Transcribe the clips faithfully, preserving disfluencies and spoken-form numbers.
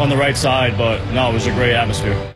on the right side, but no, it was a great atmosphere.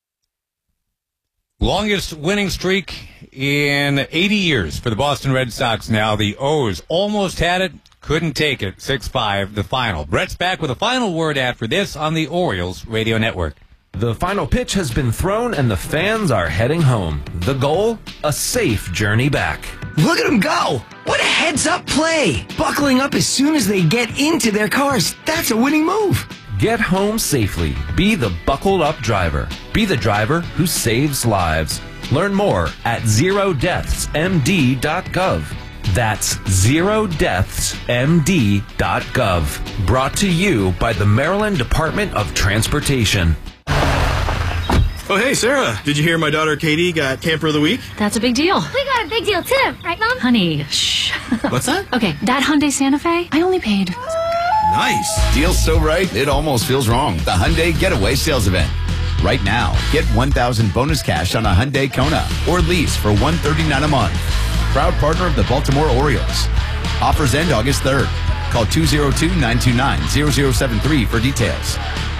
Longest winning streak in eighty years for the Boston Red Sox now. The O's almost had it, couldn't take it. six five, the final. Brett's back with a final word after this on the Orioles Radio Network. The final pitch has been thrown and the fans are heading home. The goal? A safe journey back. Look at them go! What a heads-up play! Buckling up as soon as they get into their cars. That's a winning move. Get home safely. Be the buckled up driver. Be the driver who saves lives. Learn more at zero deaths m d dot gov. That's zero deaths m d dot gov. Brought to you by the Maryland Department of Transportation. Oh, hey, Sarah. Did you hear my daughter Katie got Camper of the Week? That's a big deal. We got a big deal, too. Right, Mom? Honey, shh. What's that? Okay, that Hyundai Santa Fe, I only paid. Nice. Deal's so right, it almost feels wrong. The Hyundai Getaway Sales Event. Right now, get one thousand bonus cash on a Hyundai Kona or lease for one hundred thirty-nine dollars a month. Proud partner of the Baltimore Orioles. Offers end August third. Call two oh two, nine two nine, zero zero seven three for details.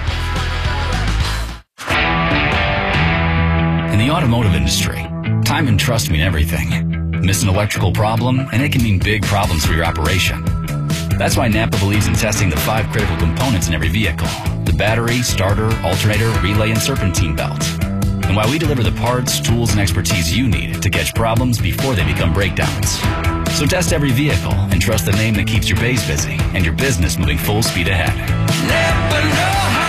In the automotive industry, time and trust mean everything. Miss an electrical problem, and it can mean big problems for your operation. That's why Napa believes in testing the five critical components in every vehicle: the battery, starter, alternator, relay, and serpentine belt. And why we deliver the parts, tools, and expertise you need to catch problems before they become breakdowns. So test every vehicle and trust the name that keeps your base busy and your business moving full speed ahead. Napa know-how.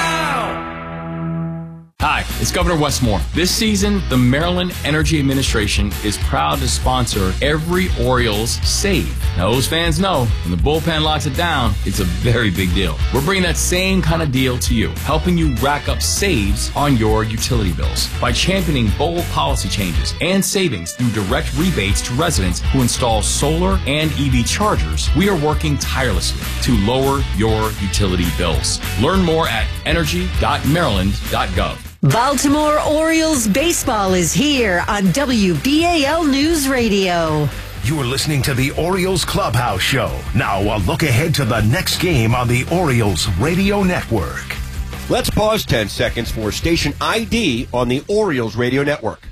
Hi, it's Governor Westmore. This season, the Maryland Energy Administration is proud to sponsor every Orioles save. Now, those fans know when the bullpen locks it down, it's a very big deal. We're bringing that same kind of deal to you, helping you rack up saves on your utility bills by championing bold policy changes and savings through direct rebates to residents who install solar and E V chargers. We are working tirelessly to lower your utility bills. Learn more at energy dot maryland dot gov. Baltimore Orioles baseball is here on W B A L News Radio. You are listening to the Orioles Clubhouse Show. Now a look ahead to the next game on the Orioles Radio Network. Let's pause ten seconds for station I D on the Orioles Radio Network.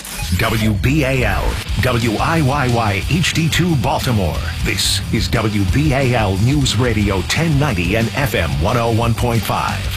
W B A L, W I Y Y H D two Baltimore. This is W B A L News Radio ten ninety and F M one oh one point five.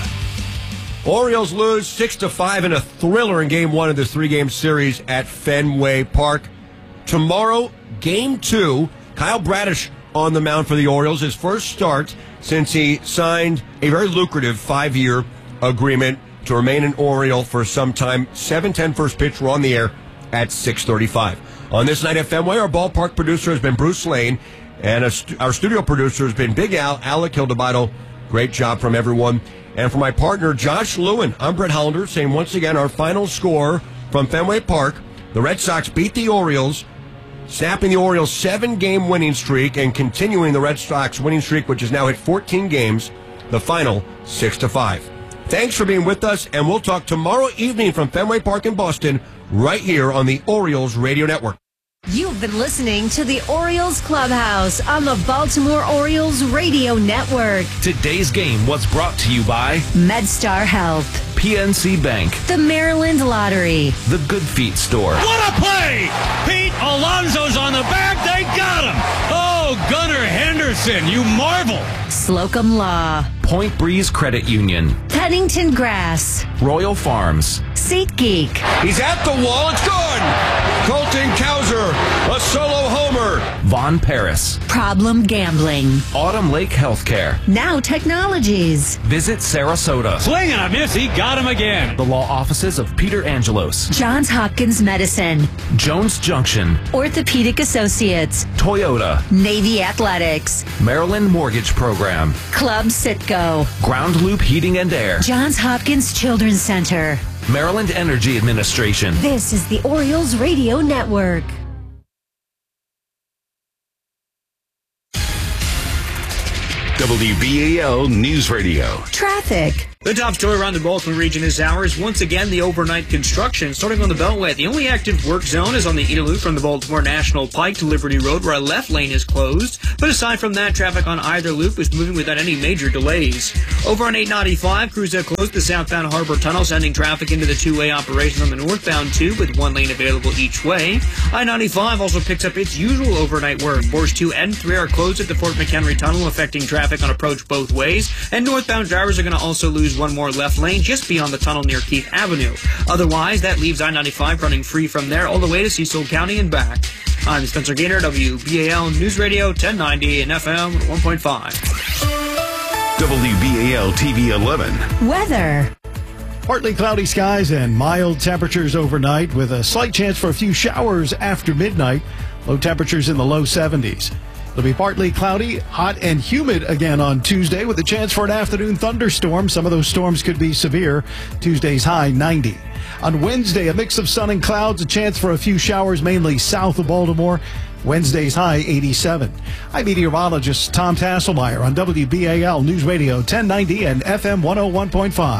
Orioles lose six to five in a thriller in game one of this three-game series at Fenway Park. Tomorrow, game two, Kyle Bradish on the mound for the Orioles, his first start since he signed a very lucrative five-year agreement to remain an Oriole for some time. seven ten first pitch, we're on the air at six thirty-five. On this night at Fenway, our ballpark producer has been Bruce Lane, and a st- our studio producer has been Big Al, Alec Hildebaito. Great job from everyone. And for my partner, Josh Lewin, I'm Brett Hollander, saying once again our final score from Fenway Park. The Red Sox beat the Orioles, snapping the Orioles' seven-game winning streak and continuing the Red Sox winning streak, which has now hit fourteen games, the final six to five. Thanks for being with us, and we'll talk tomorrow evening from Fenway Park in Boston, right here on the Orioles Radio Network. You've been listening to the Orioles Clubhouse on the Baltimore Orioles Radio Network. Today's game was brought to you by MedStar Health, P N C Bank, the Maryland Lottery, the Good Feet Store. What a play! Pete Alonso's on the back. They got him. Oh, Gunnar Henderson, you marvel. Slocum Law, Point Breeze Credit Union, Pennington Grass, Royal Farms, SeatGeek. He's at the wall. It's gone. Colton Cowser, a solo homer. Von Paris, Problem Gambling, Autumn Lake Healthcare, Now Technologies. Visit Sarasota. Swing and a miss. He got him again. The law offices of Peter Angelos, Johns Hopkins Medicine, Jones Junction, Orthopedic Associates, Toyota, Navy Athletics, Maryland Mortgage Program, Club Citgo, Ground Loop Heating and Air, Johns Hopkins Children's Center, Maryland Energy Administration. This is the Orioles Radio Network. W B A L News Radio. Traffic. The top story around the Baltimore region this hour is once again the overnight construction starting on the Beltway. The only active work zone is on the Eda Loop from the Baltimore National Pike to Liberty Road, where a left lane is closed. But aside from that, traffic on either loop is moving without any major delays. Over on eight ninety-five, crews have closed the southbound Harbor Tunnel, sending traffic into the two-way operation on the northbound tube with one lane available each way. I ninety-five also picks up its usual overnight work. Bores two and three are closed at the Fort McHenry Tunnel, affecting traffic on approach both ways. And northbound drivers are going to also lose one more left lane just beyond the tunnel near Keith Avenue. Otherwise, that leaves I ninety-five running free from there all the way to Cecil County and back. I'm Spencer Gaynor, W B A L News Radio ten ninety and F M one point five. W B A L T V eleven. Weather. Partly cloudy skies and mild temperatures overnight with a slight chance for a few showers after midnight. Low temperatures in the low seventies. It'll be partly cloudy, hot and humid again on Tuesday with a chance for an afternoon thunderstorm. Some of those storms could be severe. Tuesday's high ninety. On Wednesday, a mix of sun and clouds, a chance for a few showers mainly south of Baltimore. Wednesday's high eighty-seven. I'm meteorologist Tom Tasselmeyer on W B A L News Radio ten ninety and F M one oh one point five.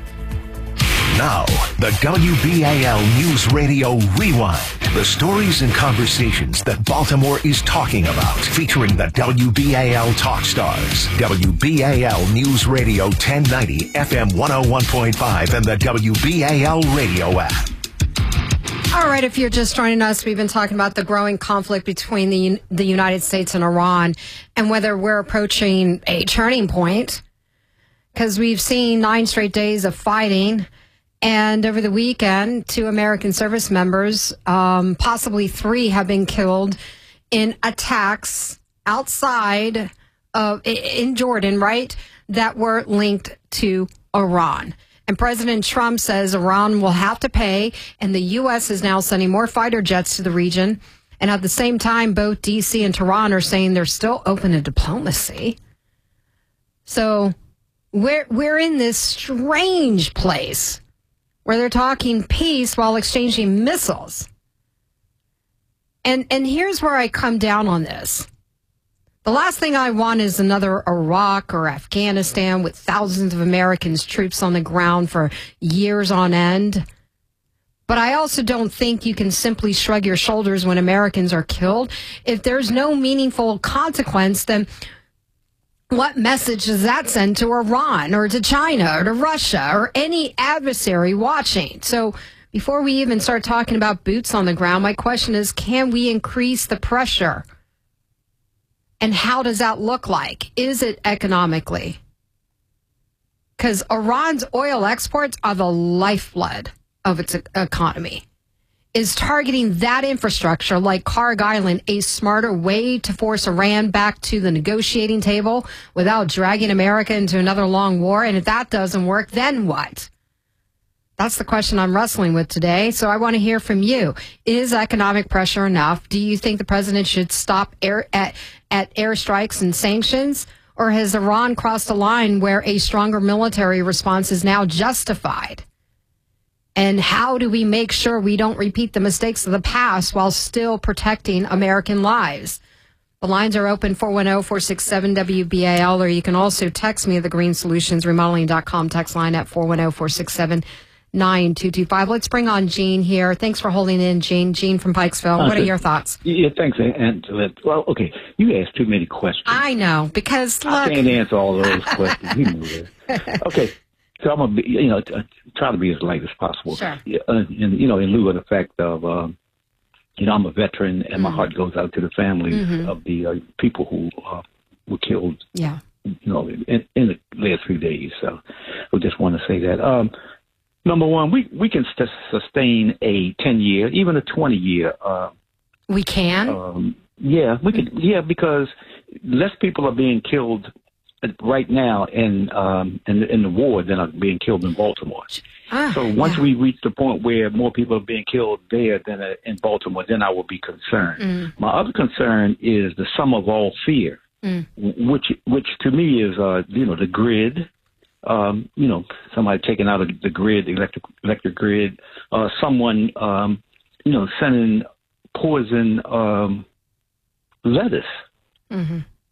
Now, the W B A L News Radio Rewind. The stories and conversations that Baltimore is talking about, featuring the W B A L Talk Stars. W B A L News Radio ten ninety, F M one oh one point five, and the W B A L radio app. All right, if you're just joining us, we've been talking about the growing conflict between the the United States and Iran and whether we're approaching a turning point, because we've seen nine straight days of fighting. And over the weekend, two American service members, um, possibly three, have been killed in attacks outside of in Jordan, right, that were linked to Iran. And President Trump says Iran will have to pay, and the U S is now sending more fighter jets to the region. And at the same time, both D C and Tehran are saying they're still open to diplomacy. So we're we're in this strange place where they're talking peace while exchanging missiles. And and here's where I come down on this. The last thing I want is another Iraq or Afghanistan with thousands of Americans troops on the ground for years on end. But I also don't think you can simply shrug your shoulders when Americans are killed. If there's no meaningful consequence, then what message does that send to Iran or to China or to Russia or any adversary watching? So before we even start talking about boots on the ground, my question is, can we increase the pressure? And how does that look like? Is it economically? Because Iran's oil exports are the lifeblood of its economy. Is targeting that infrastructure like Karg Island a smarter way to force Iran back to the negotiating table without dragging America into another long war? And if that doesn't work, then what? That's the question I'm wrestling with today. So I want to hear from you. Is economic pressure enough? Do you think the president should stop air at, at airstrikes and sanctions? Or has Iran crossed a line where a stronger military response is now justified? And how do we make sure we don't repeat the mistakes of the past while still protecting American lives? The lines are open, four one zero, four six seven, W B A L, or you can also text me at the green solutions remodeling dot com text line at four one zero, four six seven, nine two two five. Let's bring on Gene here. Thanks for holding in, Gene. Gene from Pikesville. What are your thoughts? Yeah, thanks, Angela. Well, okay, you asked too many questions. I know, because look. I can't answer all those questions. You know that. Okay. So I'm gonna be, you know, try to be as light as possible. Sure. Uh, and you know, in lieu of the fact of, uh, you know, I'm a veteran, and mm-hmm. my heart goes out to the families mm-hmm. of the uh, people who uh, were killed. Yeah. You know, in, in the last few days. So I just want to say that. Um, number one, we we can st- sustain a ten year, even a twenty year. Uh, we can. Um, yeah, we could. Yeah, because less people are being killed right now in um in, in the war than are being killed in Baltimore. Ah, so once yeah. we reach the point where more people are being killed there than uh, in Baltimore, then I will be concerned. Mm. My other concern is the sum of all fear, mm. which which to me is uh you know the grid. Um, you know, somebody taking out the grid, the electric electric grid, uh, someone um, you know sending poison um, lettuce. Mm-hmm.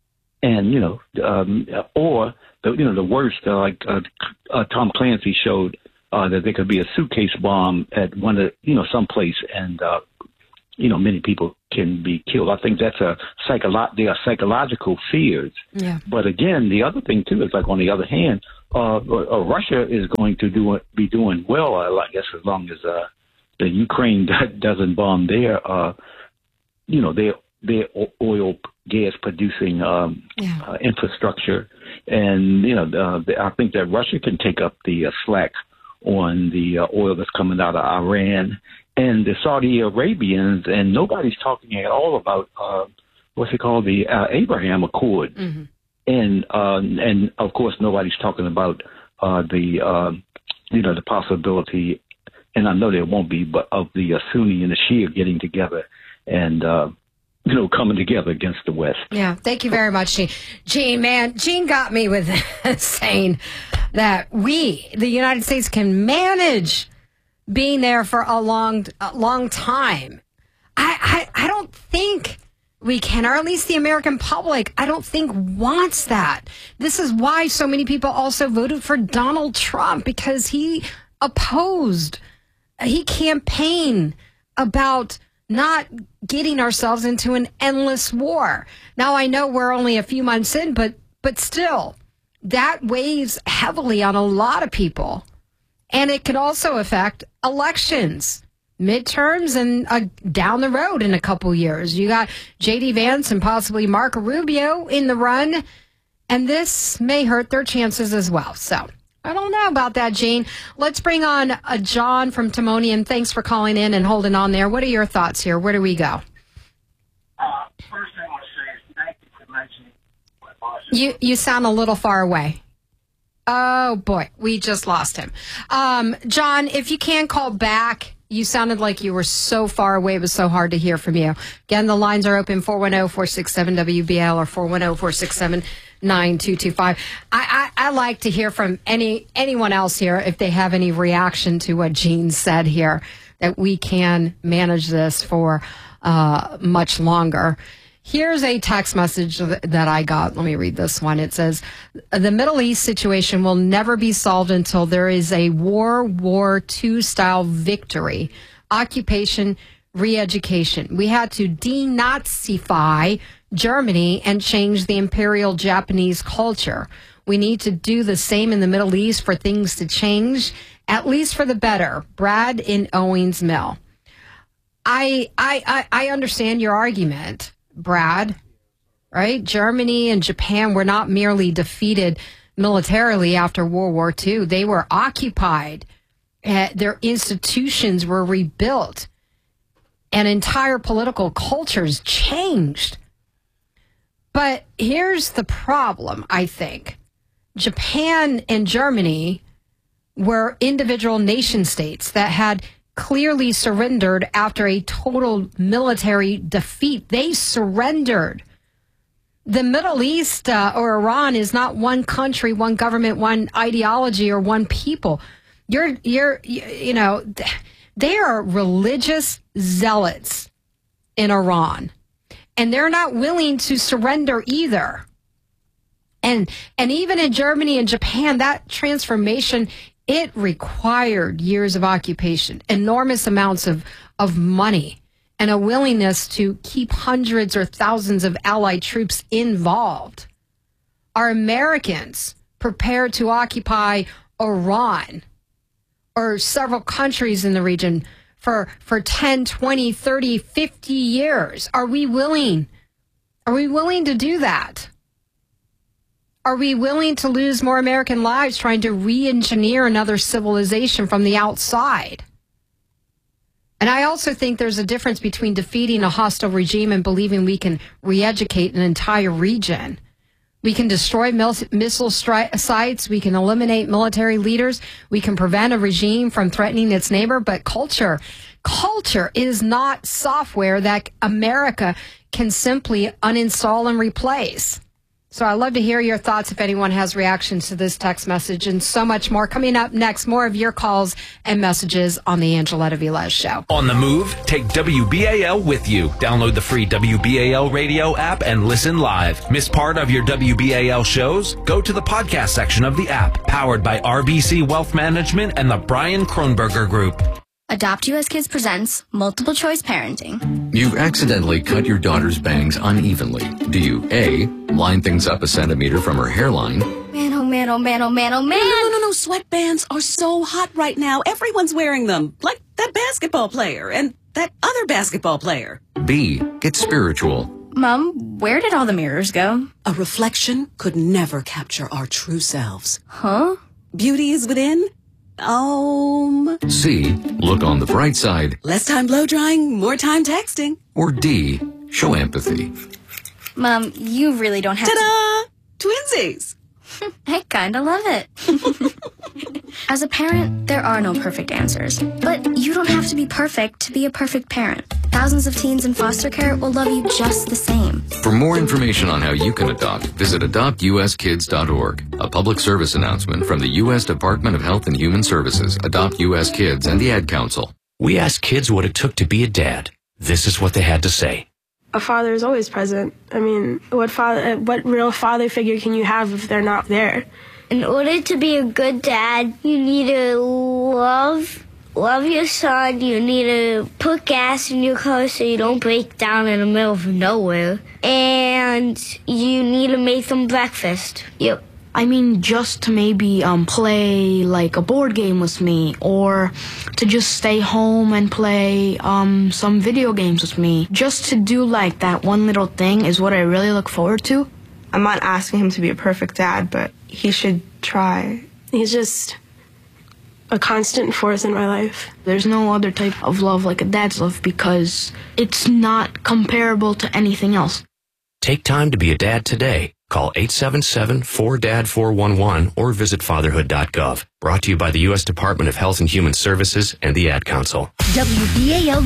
and you know, um, or the you know the worst, uh, like uh, uh, Tom Clancy showed uh, that there could be a suitcase bomb at one of you know someplace, and uh, you know many people can be killed. I think that's a psycholo- They are psychological fears. Yeah. But again, the other thing too is like on the other hand, uh, uh, Russia is going to do be doing well. I guess as long as uh, the Ukraine doesn't bomb their, uh, you know, their their oil gas producing um, yeah. uh, infrastructure, and you know, uh, I think that Russia can take up the uh, slack on the uh, oil that's coming out of Iran and the Saudi Arabians, and nobody's talking at all about uh, what's it called, the uh, Abraham Accord, mm-hmm. and uh, and of course nobody's talking about uh, the uh, you know the possibility, and I know there won't be, but of the uh, Sunni and the Shia getting together and uh, you know coming together against the West. Yeah, thank you very much, Gene. Gene, man, Gene got me with saying that we, the United States, can manage being there for a long, a long time. I, I, I don't think we can, or at least the American public, I don't think wants that. This is why so many people also voted for Donald Trump, because he opposed, he campaigned about not getting ourselves into an endless war. Now, I know we're only a few months in, but but still, that weighs heavily on a lot of people. And it could also affect elections, midterms, and uh, down the road in a couple years. You got J D Vance and possibly Marco Rubio in the run, and this may hurt their chances as well. So I don't know about that, Gene. Let's bring on uh, John from Timonium. Thanks for calling in and holding on there. What are your thoughts here? Where do we go? Uh, first thing I want to say is thank you for mentioning my boss. You, you sound a little far away. Oh, boy, we just lost him. Um, John, if you can call back, you sounded like you were so far away. It was so hard to hear from you. Again, the lines are open, four one zero, four six seven, W B L or four one zero, four six seven, nine two two five. I, I, I like to hear from any anyone else here if they have any reaction to what Gene said here, that we can manage this for uh, much longer. Here's a text message that I got. Let me read this one. It says, the Middle East situation will never be solved until there is a World War Two style victory, occupation, re-education. We had to denazify Germany and change the imperial Japanese culture. We need to do the same in the Middle East for things to change, at least for the better. Brad in Owings Mill. I, I, I, I understand your argument, Brad, right? Germany and Japan were not merely defeated militarily after World War Two. They were occupied. Uh, their institutions were rebuilt. And entire political cultures changed. But here's the problem, I think. Japan and Germany were individual nation states that had clearly surrendered after a total military defeat. They surrendered. The Middle East uh, or Iran is not one country, one government, one ideology, or one people. You're, you're, you know, they are religious zealots in Iran, and they're not willing to surrender either. And and even in Germany and Japan, that transformation, it required years of occupation, enormous amounts of, of money, and a willingness to keep hundreds or thousands of Allied troops involved. Are Americans prepared to occupy Iran or several countries in the region for, for ten, twenty, thirty, fifty years? Are we willing? Are we willing to do that? Are we willing to lose more American lives trying to re-engineer another civilization from the outside? And I also think there's a difference between defeating a hostile regime and believing we can re-educate an entire region. We can destroy mil- missile stri- sites. We can eliminate military leaders. We can prevent a regime from threatening its neighbor. But culture, culture is not software that America can simply uninstall and replace. So I'd love to hear your thoughts if anyone has reactions to this text message and so much more. Coming up next, more of your calls and messages on the Angeletta Velez Show. On the move, take W B A L with you. Download the free W B A L radio app and listen live. Miss part of your W B A L shows? Go to the podcast section of the app, powered by R B C Wealth Management and the Brian Kronberger Group. Adopt U S Kids presents Multiple Choice Parenting. You've accidentally cut your daughter's bangs unevenly. Do you A, line things up a centimeter from her hairline? Man, oh man, oh man, oh man, oh man. No, no, no, no. Sweatbands are so hot right now. Everyone's wearing them. Like that basketball player and that other basketball player. B, get spiritual. Mom, where did all the mirrors go? A reflection could never capture our true selves. Huh? Beauty is within. Um. C, look on the bright side. Less time blow drying, more time texting. Or D, show empathy. Mom, you really don't have Ta-da! To... Twinsies! I kinda love it. As a parent, there are no perfect answers. But you don't have to be perfect to be a perfect parent. Thousands of teens in foster care will love you just the same. For more information on how you can adopt, visit adopt u s kids dot org. A public service announcement from the U S Department of Health and Human Services, Adopt U S Kids, and the Ad Council. We asked kids what it took to be a dad. This is what they had to say. A father is always present. I mean, what father, what real father figure can you have if they're not there? In order to be a good dad, you need to love love your son. You need to put gas in your car so you don't break down in the middle of nowhere. And you need to make them breakfast. Yep. I mean, just to maybe um, play like a board game with me, or to just stay home and play um, some video games with me. Just to do like that one little thing is what I really look forward to. I'm not asking him to be a perfect dad, but he should try. He's just a constant force in my life. There's no other type of love like a dad's love because it's not comparable to anything else. Take time to be a dad today. Call eight seven seven, four D A D, four one one or visit fatherhood dot gov. Brought to you by the U S Department of Health and Human Services and the Ad Council. W B A L